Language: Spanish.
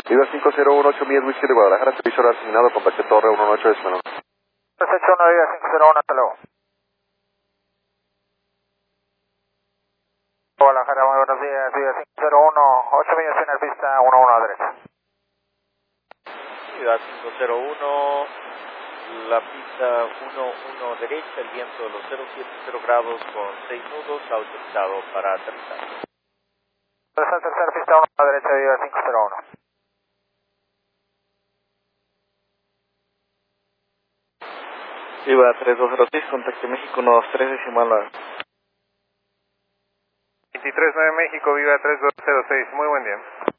Viva 5018 Millas Whisky de Guadalajara, servicio asignado, contacto Torre 118 de Esmenón. Perfecto, 1 Viva 501, hasta luego. Guadalajara, muy buenos días, Viva 501, 8 millas en el pista, 11 a derecha. Viva 501, la pista 11 derecha, el viento de los 070 grados con 6 nudos, autorizado para aterrizar. Tercera pista 1 a derecha, Viva 501. Viva 3206, contacto México 123 decimal 9. 239 México, Viva 3206, muy buen día.